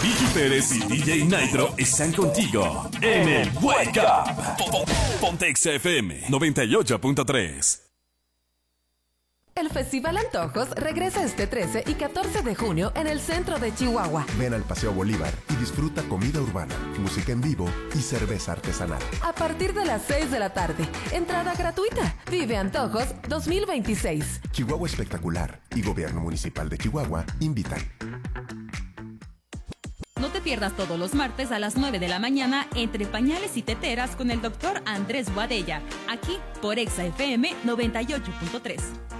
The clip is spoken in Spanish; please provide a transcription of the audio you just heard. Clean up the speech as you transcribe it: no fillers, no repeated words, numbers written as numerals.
Vicky Pérez y DJ Nitro están contigo en el Wake Up. Ponte XFM 98.3. El Festival Antojos regresa este 13 y 14 de junio en el centro de Chihuahua. Ven al Paseo Bolívar y disfruta comida urbana, música en vivo y cerveza artesanal. A partir de las 6 de la tarde, entrada gratuita. Vive Antojos 2026. Chihuahua Espectacular y Gobierno Municipal de Chihuahua invitan. No te pierdas todos los martes a las 9 de la mañana Entre Pañales y Teteras con el doctor Andrés Boadella, aquí por Exa FM 98.3.